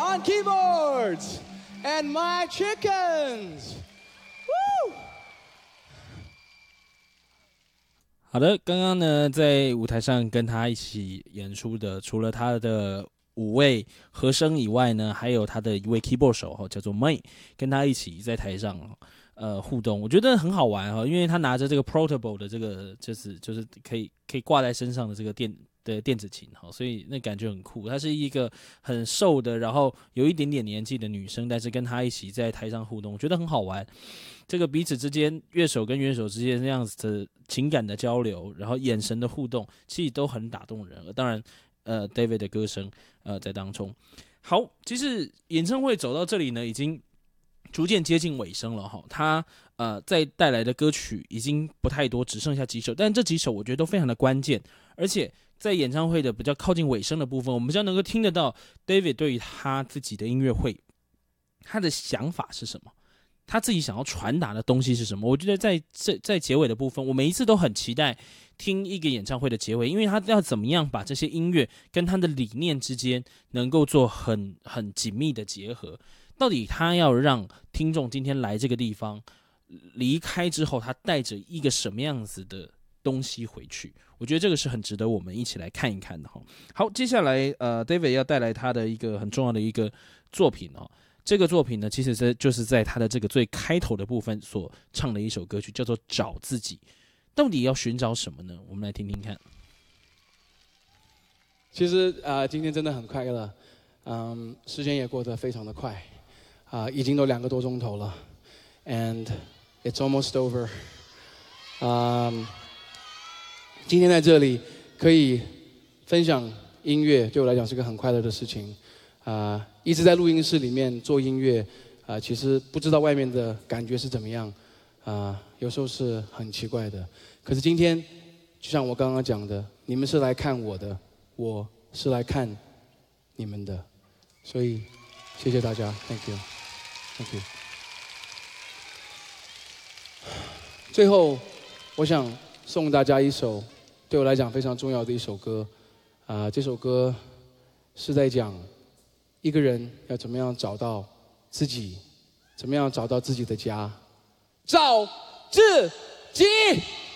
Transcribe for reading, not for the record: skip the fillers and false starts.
on keyboards and my chickens. Woo! 好的，刚刚呢，在舞台上跟他一起演出的，除了他的5位和声以外呢，还有他的一位 keyboard 手叫做 May， 跟他一起在台上互动，我觉得很好玩因为他拿着这个 portable 的这个就是可以挂在身上的这个电子琴所以那感觉很酷。她是一个很瘦的，然后有一点点年纪的女生，但是跟她一起在台上互动，我觉得很好玩。这个彼此之间，乐手跟乐手之间那样子的情感的交流，然后眼神的互动，其实都很打动人。当然，David 的歌声在当中。好，其实演唱会走到这里呢，已经逐渐接近尾声了哈。他在带来的歌曲已经不太多，只剩下几首，但这几首我觉得都非常的关键，而且在演唱会的比较靠近尾声的部分，我们比较能够听得到 David 对于他自己的音乐会，他的想法是什么，他自己想要传达的东西是什么。我觉得在结尾的部分，我每一次都很期待听一个演唱会的结尾，因为他要怎么样把这些音乐跟他的理念之间能够做很紧密的结合。到底他要让听众今天来这个地方离开之后，他带着一个什么样子的东西回去？我觉得这个是很值得我们一起来看一看的哈。好，接下来David 要带来他的一个很重要的一个作品这个作品呢，其实就是在他的这个最开头的部分所唱的一首歌曲，叫做《找自己》。到底要寻找什么呢？我们来听听看。 其实今天真的很快乐，时间也过得非常的快，已经都2个多钟头了 ，and it's almost over。今天在这里可以分享音乐，对我来讲是个很快乐的事情。一直在录音室里面做音乐，其实不知道外面的感觉是怎么样，有时候是很奇怪的。可是今天，就像我刚刚讲的，你们是来看我的，我是来看你们的，所以谢谢大家 ，Thank you，Thank you。最后，我想送大家一首对我来讲非常重要的一首歌，这首歌是在讲一个人要怎么样找到自己，怎么样找到自己的家，找自己。